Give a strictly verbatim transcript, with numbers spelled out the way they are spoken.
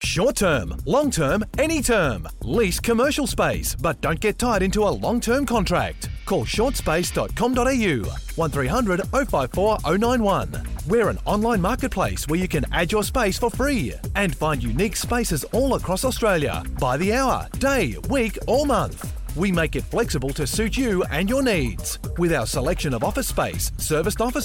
Short term, long term, any term. Lease commercial space, but don't get tied into a long-term contract. Call short space dot com dot a u, one three hundred oh five four oh nine one. We're an online marketplace where you can add your space for free and find unique spaces all across Australia by the hour, day, week or month. We make it flexible to suit you and your needs with our selection of office space, serviced office